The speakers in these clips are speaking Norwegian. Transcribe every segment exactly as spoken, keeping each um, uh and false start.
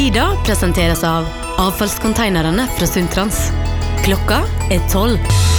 Frida presenteres av avfallskonteinerne fra Sundtrans. Klokka er tolv.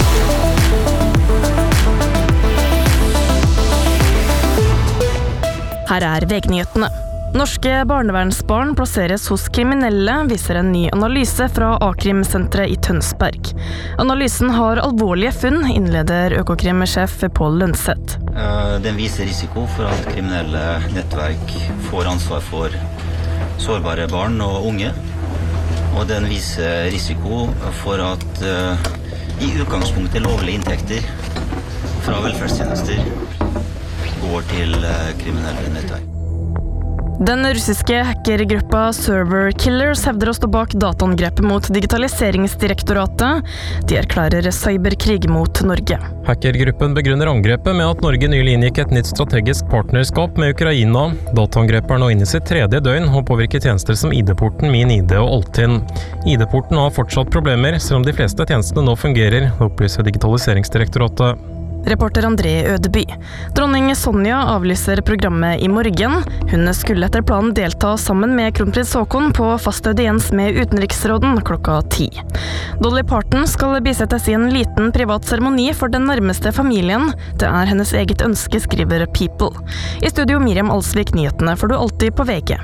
Her er V G-nyhetene. Norske barnevernsbarn plasseres hos kriminelle, viser en ny analyse fra A-krimsenteret i Tønsberg. Analysen har alvorlige funn, innleder Økokrim-sjef Pål Lønseth. Den viser risiko for at kriminelle nettverk får ansvar for sårbare barn og unge. Og den viser risiko for at uh, i utgangspunktet lovlige inntekter fra velferdstjenester går til uh, kriminelle nettverk. Den russiske hackergruppa Server Killers hevder å stå bak dataangrepet mot Digitaliseringsdirektoratet. De erklærer cyberkrig mot Norge. Hackergruppen begrunner angrepet med at Norge nylig inngikk et nytt strategisk partnerskap med Ukraina. Dataangrepet er nå inne i sitt tredje døgn og påvirker tjenester som I D-porten, Min I D og Altinn. I D-porten har fortsatt problemer, selv om de fleste tjenestene nå fungerer, opplyser Digitaliseringsdirektoratet. Reporter André Ødeby. Dronning Sonja avlyser programmet i morgen. Hun skulle etter planen delta sammen med kronprins Haakon på fast audiens med utenriksråden klokka ti. Dolly Parton skal bisettes i en liten privat seremoni for den nærmeste familien. Det er hennes eget ønske, skriver People. I studio Miriam Alsvik, nyhetene får du alltid på V G.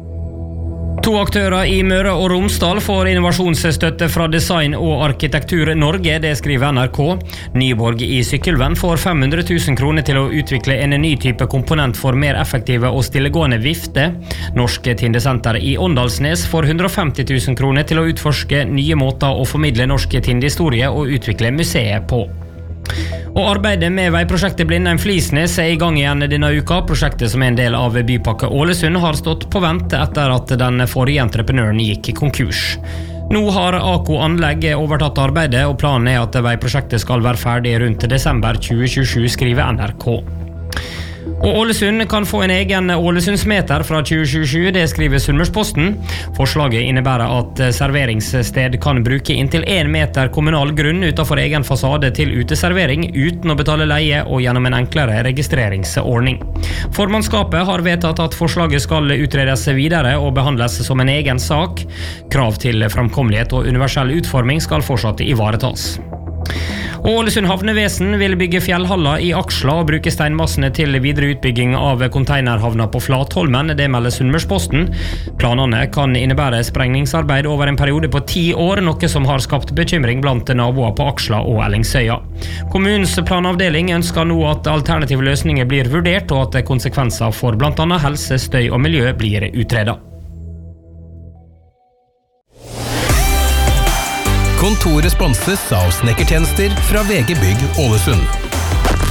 To aktører i Møre og Romsdal får innovasjonsstøtte fra Design og Arkitektur Norge, det skriver N R K. Nyborg i Sykkylven får fem hundre tusen kroner til å utvikle en ny type komponent for mer effektive og stillegående vifte. Norsk Tindesenter i Åndalsnes får hundre og femti tusen kroner til å utforske nye måter å formidle norsk tindehistorie og utvikle museet på. Og arbeidet med veiprosjektet Blindheim-Flisnes er i gang igjen denne uka. Prosjektet, som er en del av Bypakke Ålesund, har stått på vent etter at den forrige entreprenøren gikk konkurs. Nå har A K Anlegg overtatt arbeidet, og planen er at veiprosjektet skal være ferdig rundt desember tjue tjuesju, skriver N R K. Og Ålesund kan få en egen Ålesundsmeter fra tjue tjuesju, det skriver Sunnmørsposten. Forslaget innebærer at serveringssted kan bruke inntil en meter kommunal grunn utenfor egen fasade til uteservering uten å betale leie og gjennom en enklere registreringsordning. Formannskapet har vedtatt at forslaget skal utredes videre og behandles som en egen sak. Krav til framkommelighet og universell utforming skal fortsatt ivaretas. Og Ålesund havnevesen vil bygge fjellhaller i Aksla og bruke steinmassene til videre utbygging av konteinerhavna på Flatholmen, det melder Sunnmørsposten. Planene kan innebære sprengningsarbeid over en periode på ti år, noe som har skapt bekymring blant naboer på Aksla og Ellingsøya. Kommunens planavdeling ønsker nå at alternative løsninger blir vurdert, og at konsekvenser for blant annet helse, støy og miljø blir utredet. Kontoret sponses av snekkertjenester fra V G Bygg Ålesund.